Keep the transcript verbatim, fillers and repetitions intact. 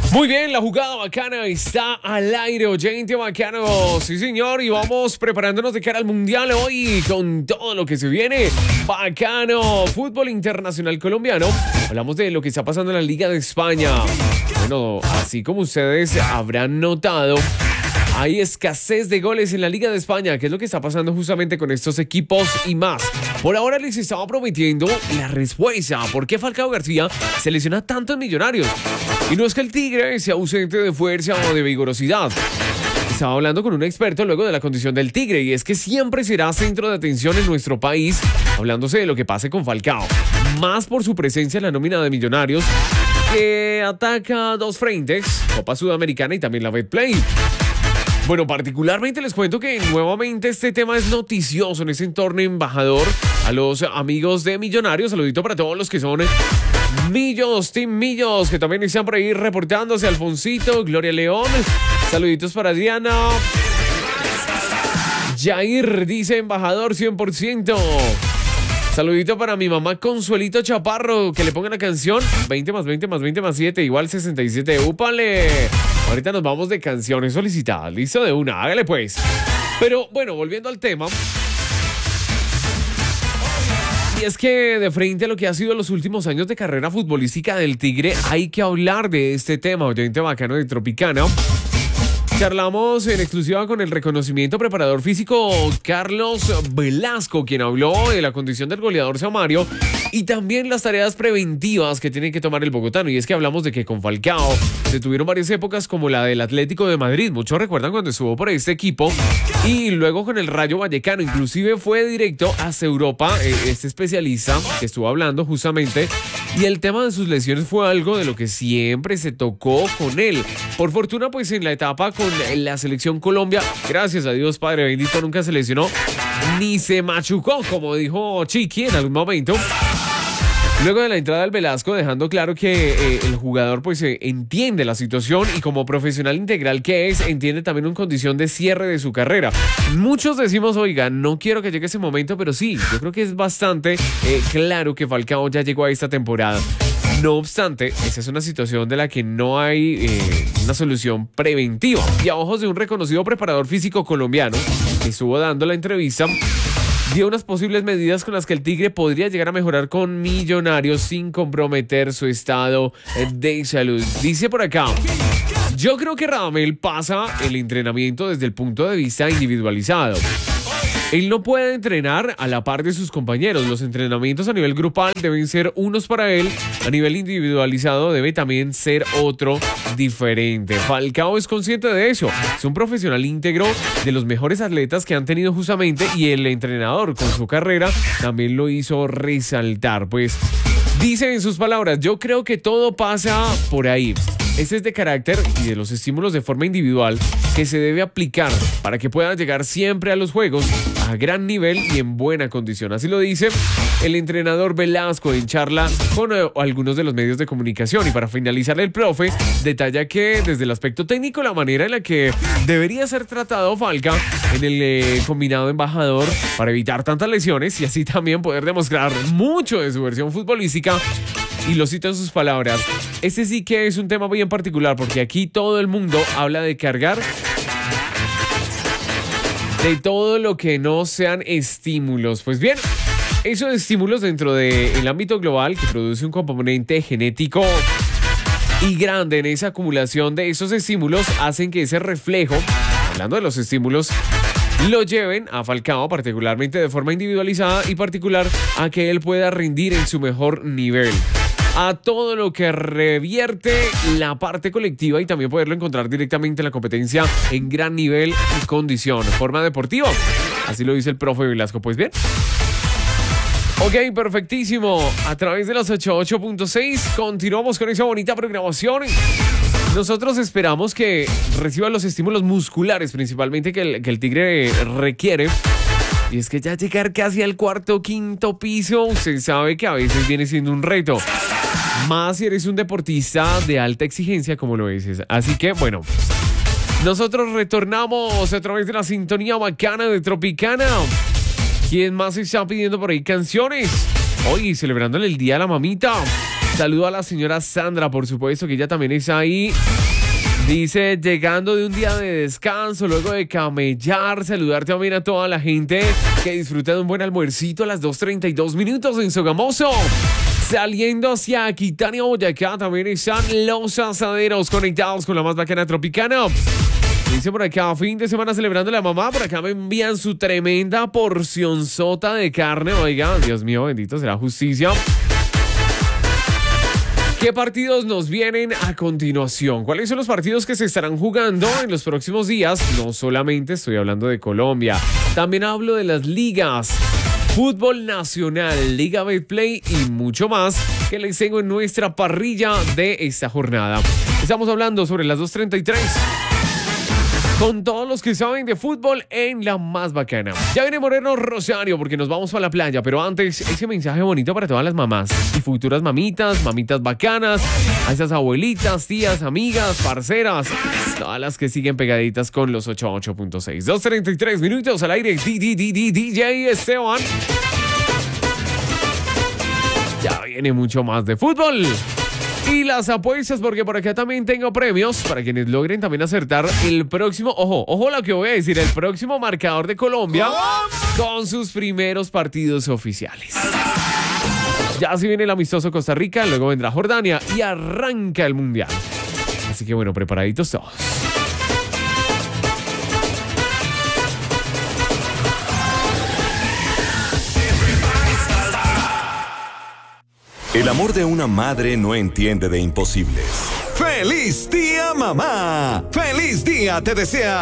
Muy bien, la jugada bacana está al aire, oyente bacano. Sí, señor, y vamos preparándonos de cara al Mundial hoy con todo lo que se viene. Bacano, fútbol internacional colombiano. Hablamos de lo que está pasando en la Liga de España. Bueno, así como ustedes habrán notado, hay escasez de goles en la Liga de España. ¿Qué es lo que está pasando justamente con estos equipos y más? Por ahora les estaba prometiendo la respuesta. ¿Por qué Falcao García se lesiona tanto en Millonarios? Y no es que el Tigre sea ausente de fuerza o de vigorosidad. Estaba hablando con un experto luego de la condición del Tigre, y es que siempre será centro de atención en nuestro país, hablándose de lo que pase con Falcao. Más por su presencia en la nómina de Millonarios, que ataca dos frentes, Copa Sudamericana y también la Betplay. Bueno, particularmente les cuento que nuevamente este tema es noticioso en ese entorno embajador. A los amigos de Millonarios, saludito para todos los que son Millos, Team Millos, que también están por ahí reportándose. Alfonsito, Gloria León, saluditos para Diana. Jair dice embajador cien por ciento. Saludito para mi mamá Consuelito Chaparro, que le ponga la canción veinte más veinte más veinte más siete igual sesenta y siete. ¡Úpale! Ahorita nos vamos de canciones solicitadas. Listo, de una, hágale pues. Pero bueno, volviendo al tema. Y es que de frente a lo que ha sido los últimos años de carrera futbolística del Tigre, hay que hablar de este tema, oyente bacano de Tropicana. Charlamos en exclusiva con el reconocimiento preparador físico Carlos Velasco, quien habló de la condición del goleador Samario y también las tareas preventivas que tiene que tomar el bogotano. Y es que hablamos de que con Falcao se tuvieron varias épocas como la del Atlético de Madrid. Muchos recuerdan cuando estuvo por este equipo y luego con el Rayo Vallecano. Inclusive fue directo hacia Europa, este especialista que estuvo hablando justamente. Y el tema de sus lesiones fue algo de lo que siempre se tocó con él. Por fortuna, pues en la etapa con la selección Colombia, gracias a Dios Padre bendito, nunca se lesionó ni se machucó, como dijo Chiqui en algún momento. Luego de la entrada del Velasco, dejando claro que eh, el jugador pues eh, entiende la situación y como profesional integral que es, entiende también una condición de cierre de su carrera. Muchos decimos, oiga, no quiero que llegue ese momento, pero sí, yo creo que es bastante eh, claro que Falcao ya llegó a esta temporada. No obstante, esa es una situación de la que no hay eh, una solución preventiva. Y a ojos de un reconocido preparador físico colombiano que estuvo dando la entrevista, dio unas posibles medidas con las que el Tigre podría llegar a mejorar con Millonarios sin comprometer su estado de salud. Dice por acá: yo creo que Radamel pasa el entrenamiento desde el punto de vista individualizado. Él no puede entrenar a la par de sus compañeros. Los entrenamientos a nivel grupal deben ser unos para él. A nivel individualizado debe también ser otro diferente. Falcao es consciente de eso. Es un profesional íntegro, de los mejores atletas que han tenido justamente, y el entrenador con su carrera también lo hizo resaltar. Pues dice en sus palabras: yo creo que todo pasa por ahí. Este es de carácter y de los estímulos de forma individual que se debe aplicar para que puedan llegar siempre a los juegos a gran nivel y en buena condición. Así lo dice el entrenador Velasco en charla con eh, algunos de los medios de comunicación. Y para finalizar, el profe detalla que desde el aspecto técnico, la manera en la que debería ser tratado Falca en el eh, combinado embajador para evitar tantas lesiones y así también poder demostrar mucho de su versión futbolística. Y lo cito en sus palabras: este sí que es un tema bien particular, porque aquí todo el mundo habla de cargar de todo lo que no sean estímulos. Pues bien, esos estímulos dentro del ámbito global, que produce un componente genético y grande en esa acumulación de esos estímulos, hacen que ese reflejo, hablando de los estímulos, lo lleven a Falcao particularmente de forma individualizada y particular a que él pueda rendir en su mejor nivel. A todo lo que revierte la parte colectiva y también poderlo encontrar directamente en la competencia en gran nivel y condición. Forma deportiva. Así lo dice el profe Velasco. Pues bien. Ok, perfectísimo. A través de los ochenta y ocho punto seis continuamos con esa bonita programación. Nosotros esperamos que reciba los estímulos musculares principalmente que el, que el Tigre requiere. Y es que ya llegar casi al cuarto o quinto piso, usted sabe que a veces viene siendo un reto. Más si eres un deportista de alta exigencia como lo es. Así que, bueno, nosotros retornamos a través de la sintonía bacana de Tropicana. ¿Quién más está pidiendo por ahí canciones? Hoy celebrándole el Día de la Mamita. Saludo a la señora Sandra, por supuesto, que ella también está ahí. Dice, llegando de un día de descanso, luego de camellar, saludar también a toda la gente que disfruta de un buen almuercito a las dos treinta y dos minutos en Sogamoso. Saliendo hacia Aquitania, Boyacá, también están los asaderos conectados con la más bacana tropicana. Dice por acá, fin de semana celebrando la mamá. Por acá me envían su tremenda porcionzota de carne. Oiga, Dios mío, bendito será justicia. ¿Qué partidos nos vienen a continuación? ¿Cuáles son los partidos que se estarán jugando en los próximos días? No solamente estoy hablando de Colombia, también hablo de las ligas. Fútbol nacional, Liga Betplay y mucho más que les tengo en nuestra parrilla de esta jornada. Estamos hablando sobre las dos treinta y tres. Con todos los que saben de fútbol en la más bacana. Ya viene Moreno Rosario porque nos vamos para la playa, pero antes ese mensaje bonito para todas las mamás y futuras mamitas, mamitas bacanas, a esas abuelitas, tías, amigas, parceras, todas las que siguen pegaditas con los ochenta y ocho punto seis. dos treinta y tres minutos al aire, D J Esteban. Ya viene mucho más de fútbol. Y las apuestas, porque por acá también tengo premios para quienes logren también acertar el próximo, ojo, ojo lo que voy a decir, el próximo marcador de Colombia con sus primeros partidos oficiales. Ya se viene el amistoso Costa Rica, luego vendrá Jordania y arranca el Mundial. Así que bueno, preparaditos todos. El amor de una madre no entiende de imposibles. ¡Feliz día, mamá! ¡Feliz día te desea